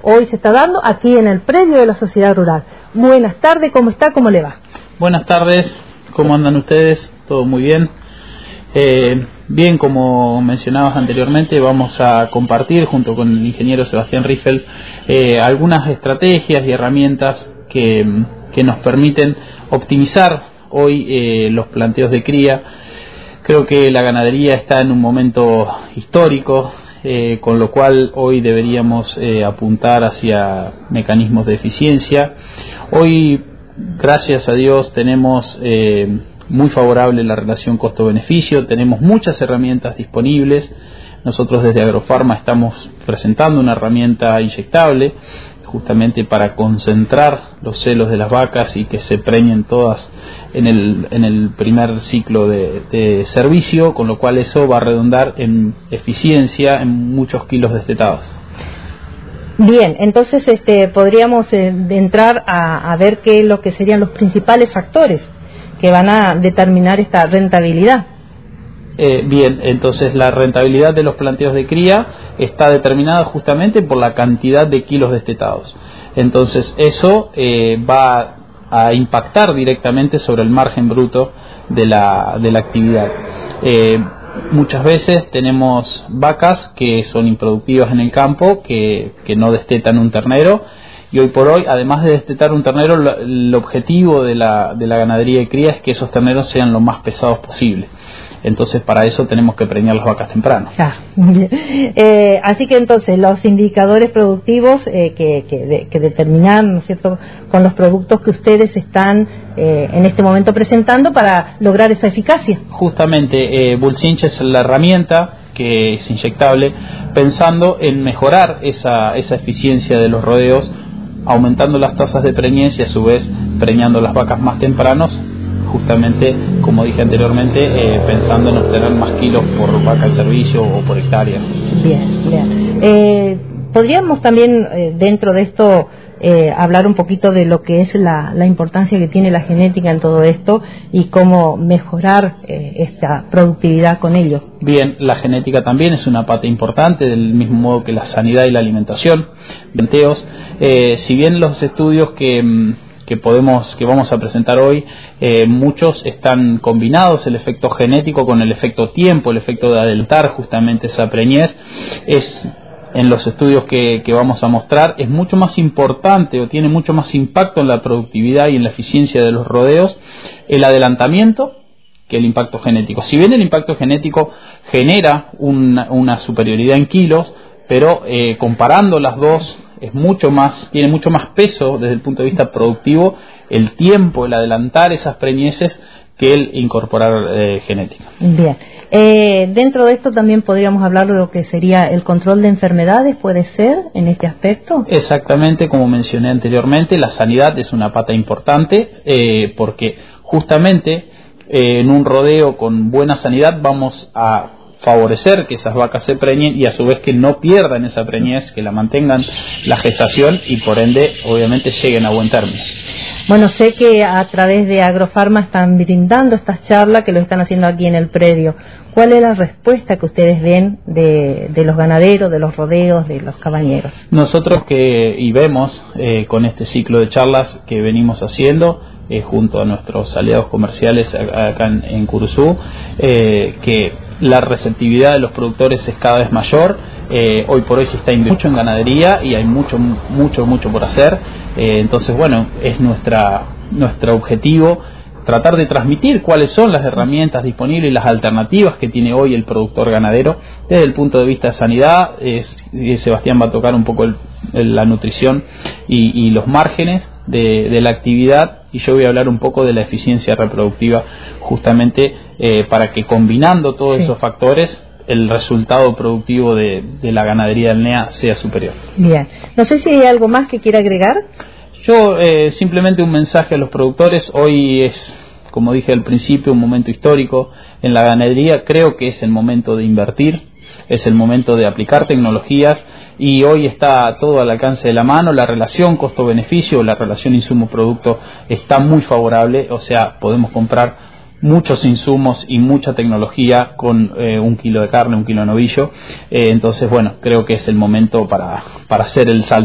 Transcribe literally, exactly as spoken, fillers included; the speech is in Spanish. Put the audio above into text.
hoy se está dando aquí en el predio de la Sociedad Rural. Buenas tardes, ¿cómo está? ¿Cómo le va? Buenas tardes, ¿cómo andan ustedes? ¿Todo muy bien? Eh, bien, como mencionabas anteriormente, vamos a compartir junto con el ingeniero Sebastián Riffel eh, algunas estrategias y herramientas que, que nos permiten optimizar hoy eh, los planteos de cría. Creo que la ganadería está en un momento histórico, eh, con lo cual hoy deberíamos eh, apuntar hacia mecanismos de eficiencia. Hoy, gracias a Dios, tenemos eh, muy favorable la relación costo-beneficio, tenemos muchas herramientas disponibles. Nosotros desde Agrofarma estamos presentando una herramienta inyectable justamente para concentrar los celos de las vacas y que se preñen todas en el, en el primer ciclo de, de servicio, con lo cual eso va a redundar en eficiencia en muchos kilos destetados. Bien, entonces este, podríamos eh, entrar a, a ver qué es lo que serían los principales factores que van a determinar esta rentabilidad. Eh, bien, entonces la rentabilidad de los planteos de cría está determinada justamente por la cantidad de kilos destetados. Entonces eso eh, va a impactar directamente sobre el margen bruto de la, de la actividad. Eh, muchas veces tenemos vacas que son improductivas en el campo, que, que no destetan un ternero. Y hoy por hoy, además de destetar un ternero, el objetivo de la, de la ganadería de cría es que esos terneros sean lo más pesados posible. Entonces, para eso tenemos que preñar las vacas temprano. Ah, eh, así que entonces, los indicadores productivos eh, que, que, de, que determinan, ¿no es cierto?, con los productos que ustedes están eh, en este momento presentando para lograr esa eficacia. Justamente, eh, Bullcinch es la herramienta que es inyectable, pensando en mejorar esa, esa eficiencia de los rodeos, aumentando las tasas de preñez y a su vez preñando las vacas más tempranos, justamente como dije anteriormente, eh, pensando en obtener más kilos por vaca al servicio o por hectárea. Bien, bien. Eh, podríamos también eh, dentro de esto eh, hablar un poquito de lo que es la, la importancia que tiene la genética en todo esto y cómo mejorar eh, esta productividad con ello. Bien, la genética también es una pata importante, del mismo modo que la sanidad y la alimentación. Planteos, eh, si bien los estudios que que podemos que vamos a presentar hoy, eh, muchos están combinados, el efecto genético con el efecto tiempo, el efecto de adelantar justamente esa preñez, es en los estudios que, que vamos a mostrar, es mucho más importante o tiene mucho más impacto en la productividad y en la eficiencia de los rodeos el adelantamiento que el impacto genético. Si bien el impacto genético genera una, una superioridad en kilos, pero eh, comparando las dos, es mucho más, tiene mucho más peso desde el punto de vista productivo el tiempo, el adelantar esas preñeces que el incorporar eh, genética. Bien. Eh, dentro de esto también podríamos hablar de lo que sería el control de enfermedades, ¿puede ser en este aspecto? Exactamente, como mencioné anteriormente, la sanidad es una pata importante eh, porque justamente eh, en un rodeo con buena sanidad vamos a favorecer que esas vacas se preñen y a su vez que no pierdan esa preñez, que la mantengan la gestación y por ende obviamente lleguen a buen término. Bueno, sé que a través de Agrofarma están brindando estas charlas que lo están haciendo aquí en el predio. ¿Cuál es la respuesta que ustedes ven de, de los ganaderos, de los rodeos, de los cabañeros? Nosotros que y vemos eh, con este ciclo de charlas que venimos haciendo eh, junto a nuestros aliados comerciales acá en, en Curuzú, eh, que la receptividad de los productores es cada vez mayor. Eh, hoy por hoy se está invirtiendo mucho en ganadería y hay mucho, mucho, mucho por hacer. Eh, entonces, bueno, es nuestra nuestro objetivo tratar de transmitir cuáles son las herramientas disponibles y las alternativas que tiene hoy el productor ganadero desde el punto de vista de sanidad. Eh, Sebastián va a tocar un poco el, el, la nutrición y, y los márgenes de, de la actividad, y yo voy a hablar un poco de la eficiencia reproductiva, justamente eh, para que combinando todos sí. esos factores el resultado productivo de, de la ganadería del N E A sea superior. Bien, no sé si hay algo más que quiera agregar. Yo eh, simplemente un mensaje a los productores. Hoy es, como dije al principio, un momento histórico en la ganadería. Creo que es el momento de invertir, es el momento de aplicar tecnologías y hoy está todo al alcance de la mano. La relación costo-beneficio, la relación insumo-producto está muy favorable, o sea, podemos comprar muchos insumos y mucha tecnología con eh, un kilo de carne, un kilo de novillo. Eh, entonces, bueno, creo que es el momento para, para hacer el salto.